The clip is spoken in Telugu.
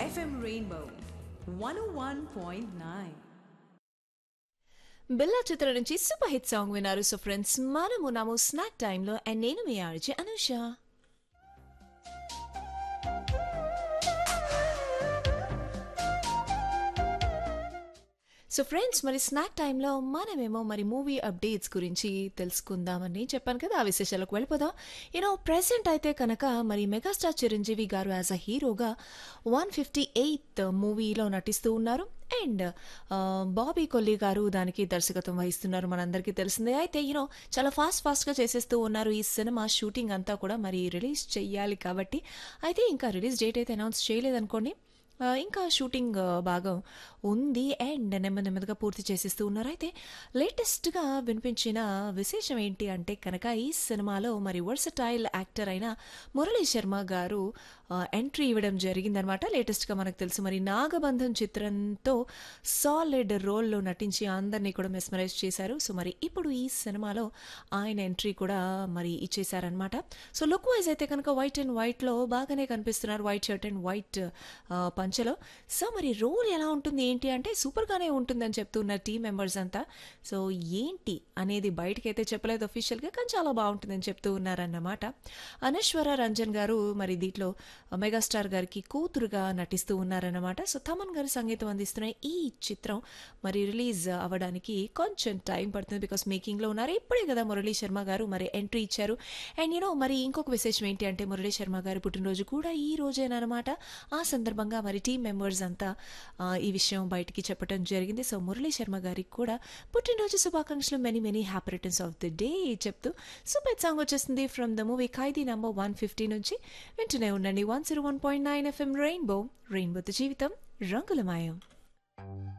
FM Rainbow 101.9. బిల్లా చిత్రం నుంచి సూపర్ హిట్ సాంగ్ విన్నారు. సో ఫ్రెండ్స్, మనమున్నాము స్నాక్ టైంలో అండ్ నేను మీ ఆర్జే అనూష. సో ఫ్రెండ్స్, మరి స్నాక్ టైంలో మనమేమో మరి మూవీ అప్డేట్స్ గురించి తెలుసుకుందామని చెప్పాను కదా. ఆ విశేషాలకు వెళ్ళిపోదాం. ప్రెసెంట్ అయితే కనుక మరి మెగాస్టార్ చిరంజీవి గారు యాజ్ అ హీరోగా 158th మూవీలో నటిస్తూ ఉన్నారు. అండ్ బాబీ కొల్లి గారు దానికి దర్శకత్వం వహిస్తున్నారు. మనందరికీ తెలిసిందే. అయితే చాలా ఫాస్ట్గా చేసేస్తూ ఉన్నారు. ఈ సినిమా షూటింగ్ అంతా కూడా మరి రిలీజ్ చెయ్యాలి కాబట్టి, అయితే ఇంకా రిలీజ్ డేట్ అయితే అనౌన్స్ చేయలేదనుకోండి. ఇంకా షూటింగ్ బాగా ఉంది అండ్ నెమ్మదిగా పూర్తి చేసేస్తూ ఉన్నారు. అయితే లేటెస్ట్గా వినిపించిన విశేషం ఏంటి అంటే కనుక ఈ సినిమాలో మరి వర్సటైల్ యాక్టర్ అయిన మురళీ శర్మ గారు ఎంట్రీ ఇవ్వడం జరిగిందనమాట. లేటెస్ట్గా మనకు తెలుసు మరి నాగబంధం చిత్రంతో సాలిడ్ రోల్లో నటించి అందరినీ కూడా మెస్మరైజ్ చేశారు. సో మరి ఇప్పుడు ఈ సినిమాలో ఆయన ఎంట్రీ కూడా మరి ఇచ్చేశారనమాట. సో లుక్ వైజ్ అయితే కనుక వైట్ అండ్ వైట్లో బాగానే కనిపిస్తున్నారు. White shirt and white పంచలో. So మరి రోల్ ఎలా ఉంటుంది ఏంటి అంటే సూపర్గానే ఉంటుందని చెప్తున్నారు టీం మెంబర్స్ అంతా. సో ఏంటి అనేది బయటకైతే చెప్పలేదు అఫీషియల్గా, కానీ చాలా బాగుంటుందని చెప్తూ ఉన్నారన్నమాట. అనశ్వర రంజన్ గారు మరి దీంట్లో మెగాస్టార్ గారికి కూతురుగా నటిస్తూ ఉన్నారన్నమాట. సో తమన్ గారు సంగీతం అందిస్తున్న ఈ చిత్రం మరి రిలీజ్ అవ్వడానికి కొంచెం టైం పడుతుంది, బికాస్ మేకింగ్లో ఉన్నారు. ఇప్పుడే కదా మురళీ శర్మ గారు మరి ఎంట్రీ ఇచ్చారు. అండ్ మరి ఇంకొక విశేషం ఏంటి అంటే మురళీ శర్మ గారి పుట్టినరోజు కూడా ఈ రోజేనమాట. ఆ సందర్భంగా మరి టీం మెంబర్స్ అంతా ఈ విషయం బయటికి చెప్పడం జరిగింది. సో మురళీ శర్మ గారికి కూడా పుట్టినరోజు శుభాకాంక్షలు, many many happy returns of the day చెప్తూ సూపర్ సాంగ్ వచ్చేస్తుంది from the movie Khaidi number 150 నుంచి. వింటూనే ఉండండి 101.9 FM రెయిన్బో, రెయిన్బోతో జీవితం రంగులమయం.